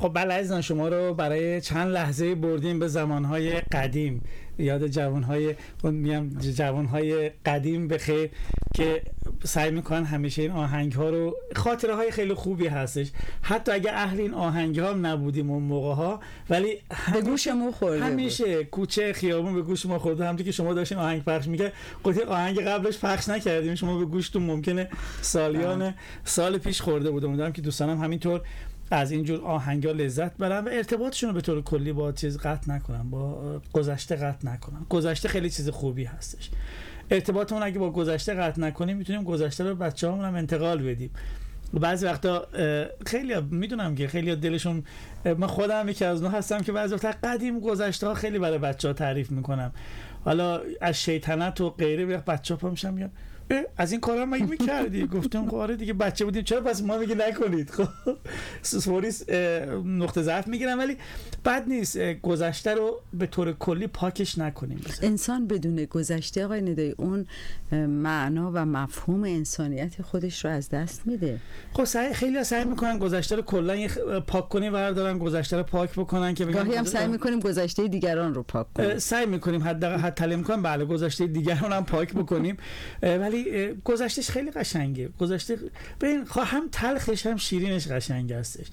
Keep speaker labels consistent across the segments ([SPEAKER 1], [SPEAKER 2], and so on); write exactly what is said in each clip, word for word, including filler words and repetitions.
[SPEAKER 1] خب بله عزیزان، شما رو برای چند لحظه بردیم به زمانهای قدیم، یاد جوانهای میگم جوانهای قدیم بخیر که سعی میکنن همیشه این آهنگ ها رو، خاطره های خیلی خوبی هستش، حتی اگه اهل این آهنگ ها هم نبودیم اون موقع ها، ولی
[SPEAKER 2] به گوش ما خورده،
[SPEAKER 1] همیشه کوچه خیابون به گوش ما خورده. همونطور که شما داشتین آهنگ پخش میکرد، قطعه آهنگ قبلش پخش نکردیم، شما به گوشتون ممکنه سالیان سال پیش خورده بود. امیدوارم که دوستانم همینطور از اینجور آهنگا لذت برن و ارتباطشون رو به طور کلی با چیز قطع نکنن، با گذشته قطع نکنن. گذشته خیلی چیز خوبی هستش. ارتباطمون اگه با گذشته قطع نکنیم، میتونیم گذشته رو بچه‌هامون هم انتقال بدیم. بعضی وقتا خیلی میدونم که خیلی دلشون، من خودم یکی از اونها هستم که بعضی وقتا قدیم گذشته ها خیلی برای بچه‌ها تعریف میکنم. حالا از شیطنت و غیره به بچه‌ها پا میشم میگم از این کارا مگه میکردی؟ گفتم خب آره دیگه بچه بودیم، چرا پس ما میگه نکنید؟ خب سوریس نقطه ضعف میگیرم، ولی بد نیست گذشته رو به طور کلی پاکش نکنیم. بزن.
[SPEAKER 2] انسان بدون گذشته آقای ندایی اون معنا و مفهوم انسانیت خودش رو از دست میده.
[SPEAKER 1] خب سعی خیلی سعی میکنن گذشته رو کلا پاک کنی بردارن، گذشته رو پاک بکنن که
[SPEAKER 2] گاهی هم سعی میکنیم گذشته دیگران رو پاک کنیم.
[SPEAKER 1] سعی میکنیم حداقل حتی امکان بله گذشته دیگران هم پاک بکنیم، ولی گذشتهش خیلی قشنگه. گذشته ببین هم تلخش هم شیرینش قشنگ هستش.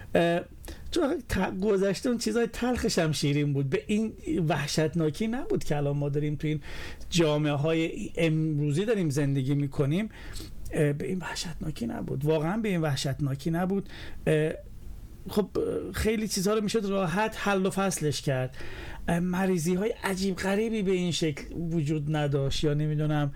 [SPEAKER 1] چون گذشته اون چیزای تلخش هم شیرین بود، به این وحشتناکی نبود که الان ما داریم تو این جامعه های امروزی داریم زندگی میکنیم. به این وحشتناکی نبود، واقعا به این وحشتناکی نبود. خب خیلی چیزها رو میشد راحت حل و فصلش کرد. مریضی های عجیب غریبی به این شکل وجود نداشت، یا نمیدونم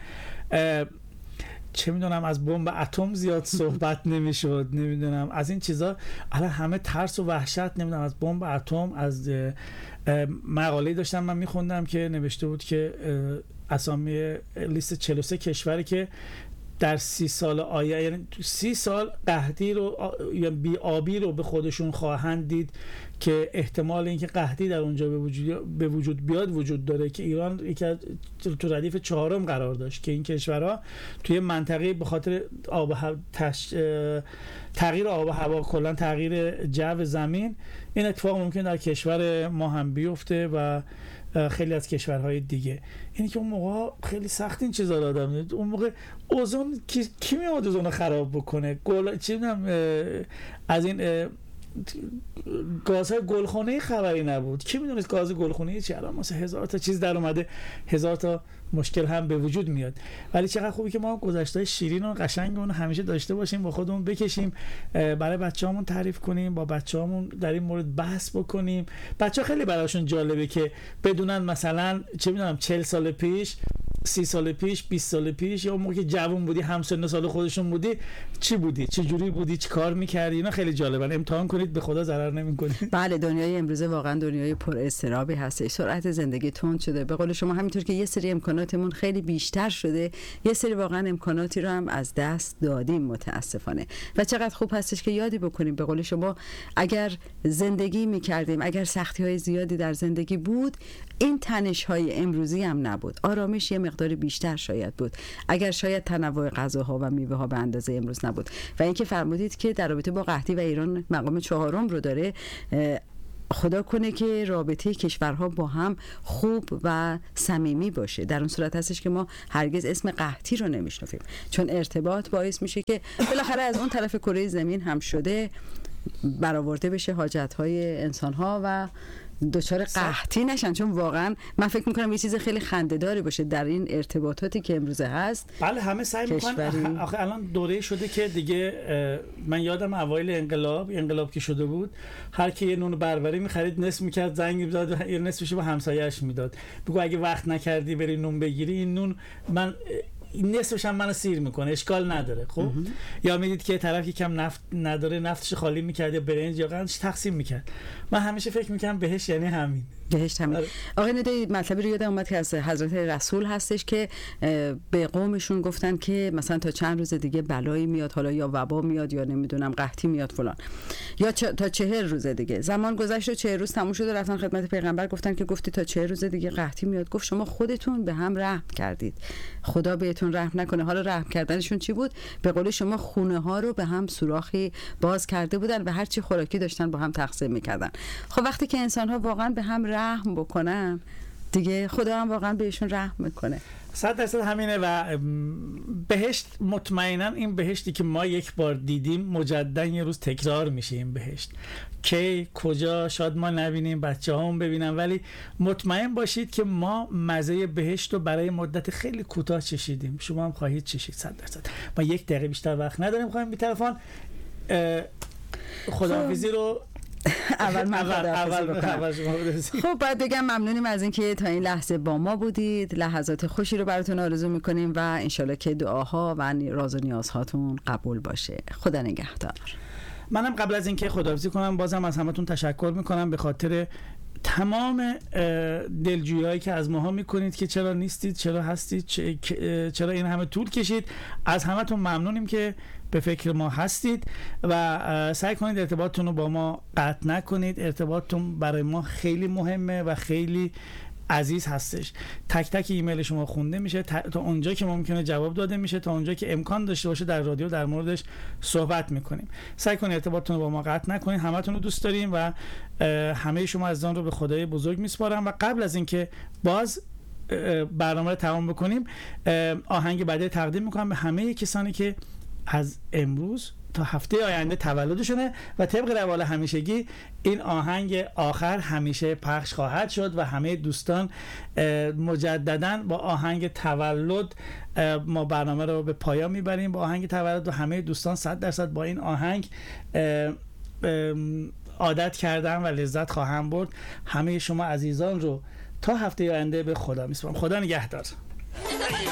[SPEAKER 1] چه میدونم از بمب اتم زیاد صحبت نمیشد، نمیدونم از این چیزا. الان همه ترس و وحشت، نمیدونم از بمب اتم. از مقاله‌ای داشتم من میخوندم که نوشته بود که اسامی لیست چهل و سه کشوری که در سی سال آینده، یعنی سی سال قحطی رو یا بی آبی رو به خودشون خواهند دید که احتمال اینکه قحطی در اونجا به وجود به وجود بیاد وجود داره، که ایران یکی تو ردیف چهارم قرار داشت که این کشورها توی منطقه به خاطر آب و هوا تش... تغییر آب و هوا، کلا تغییر جو زمین، این اتفاق ممکن در کشور ما هم بیفته و خیلی از کشورهای دیگه. یعنی که اون موقع خیلی سخت این چیزا رو آدم دید. اون موقع اوزون کی, کی میاد اوزون رو خراب بکنه؟ گل چی میدونم از این گازهای گلخانه‌ای خبری نبود. کی میدونست گاز گلخانه‌ای چی؟ الان مثلا هزار تا چیز در اومده، هزار تا مشکل هم به وجود میاد. ولی چقدر خوبی که ما گذشته شیرین و قشنگ اون همیشه داشته باشیم، با خودمون بکشیم، برای بچه‌هامون تعریف کنیم، با بچه‌هامون در این مورد بحث بکنیم. بچه‌ها خیلی براشون جالبه که بدونن مثلا چه میدونم چهل سال پیش، سی سال پیش، بیست سال پیش، یا اون موقع که جوان بودی، همسن سال خودشون بودی، چی بودی، چه جوری بودی، چه کار می‌کردی. اینا خیلی جالبه. امتحان کنید، به خدا ضرر نمی‌کنید.
[SPEAKER 2] بله، دنیای امروزه واقعا دنیای پر اضطرابی هست. سرعت زندگی تند شده. به قول شما همینطور که یه سری امکاناتمون خیلی بیشتر شده، یه سری واقعا امکاناتی رو هم از دست دادیم متاسفانه. و چقدر خوب هستش که یادی بکنیم، به قول شما اگر زندگی می‌کردیم، اگر سختی‌های زیادی در زندگی بود، این تنش‌های امروزی هم نبود. آرامش یه مقدار بیشتر شاید بود اگر شاید تنوع غذاها و میوه‌ها به اندازه امروز نبود. و اینکه فرمودید که در رابطه با قحطی و ایران مقام چهارم رو داره، خدا کنه که رابطه کشورها با هم خوب و صمیمی باشه. در اون صورت هستش که ما هرگز اسم قحطی رو نمیشنفیم، چون ارتباط باعث میشه که بالاخره از اون طرف کره زمین هم شده برآورده بشه حاجت‌های انسان‌ها و دچار قحطی نشن. چون واقعا من فکر میکنم یه چیز خیلی خنده‌داری باشه در این ارتباطاتی که امروزه هست.
[SPEAKER 1] بله همه سعی میکنن. آخه الان دوره شده که دیگه، من یادم اوایل انقلاب انقلاب که شده بود، هر کی یه نون بربری می‌خرید نصف می‌کرد زنگ می‌زد، یه نصفش به همسایه‌اش میداد، بگو اگه وقت نکردی بری نون بگیری، این نون من نصفش هم منو سیر میکنه، اشکال نداره. خب یا میدید که طرف یکم نفت نداره، نفتش خالی میکرد یا برنج یا قندش تقسیم میکرد. من همیشه فکر میکنم بهش یعنی همین،
[SPEAKER 2] بهشت همین. آقای ندایی مطلبی رو یادم اومد که از حضرت رسول هستش که به قومشون گفتن که مثلا تا چند روز دیگه بلایی میاد، حالا یا وبا میاد یا نمیدونم قحطی میاد فلان، یا چ... تا چهل روز دیگه. زمان گذشت و چهل روز تموم شد و رفتن خدمت پیغمبر گفتن که گفتی تا چهل روز دیگه قحطی میاد. گفت شما خودتون به هم رحم کردید، خدا بهتون رحم نکنه. حالا رحم کردنشون چی بود؟ به قول شما خونه ها رو به هم سوراخی باز کرده بودن و هر چی خوراکی داشتن با هم تقسیم میکردن. خب وقتی که انسان ها واقعا به هم رحم بکنن دیگه خدا هم واقعا بهشون رحم میکنه.
[SPEAKER 1] صد درصد همینه و بهشت مطمئنا این بهشتی که ما یک بار دیدیم مجددا یه روز تکرار میشه. این بهشت کی کجا شاید ما نبینیم، بچه هامون ببینن، ولی مطمئن باشید که ما مزه بهشت رو برای مدت خیلی کوتاه چشیدیم، شما هم خواهید چشید صد درصد. ما یک دقیقه بیشتر وقت نداریم، خواهیم بی تلفن خداحافظی رو
[SPEAKER 2] اول من خداحافظی بکنم. خب باید بگم ممنونیم از اینکه تا این لحظه با ما بودید. لحظات خوشی رو براتون آرزو میکنیم و انشالله که دعاها و راز و نیازهاتون قبول باشه. خدا نگهدار.
[SPEAKER 1] منم قبل از اینکه خداحافظی کنم بازم از همتون تشکر میکنم به خاطر تمام دلجویی‌هایی که از ماها میکنید که چرا نیستید، چرا هستید، چرا این همه طول کشید. از همتون ممنونیم که به فکر ما هستید و سعی کنید ارتباطتون رو با ما قطع نکنید. ارتباطتون برای ما خیلی مهمه و خیلی عزیز هستش. تک تک ایمیل شما خونده میشه، تا اونجا که ممکنه جواب داده میشه، تا اونجا که امکان داشته باشه در رادیو در موردش صحبت میکنیم. سعی کنید ارتباطتون رو با ما قطع نکنید. همتون رو دوست داریم و همه شما عزیزان رو به خدای بزرگ میسپارم. و قبل از اینکه باز برنامه رو تمام بکنیم آهنگ بعدی تقدیم میکنم به همه کسانی که از امروز تا هفته آینده تولدشونه و طبق روال همیشگی این آهنگ آخر همیشه پخش خواهد شد و همه دوستان مجدداً با آهنگ تولد ما برنامه رو به پایان میبریم. با آهنگ تولد و همه دوستان صد درصد با این آهنگ عادت کردن و لذت خواهم برد. همه شما عزیزان رو تا هفته آینده به خدا میسپارم. خدا نگهدار.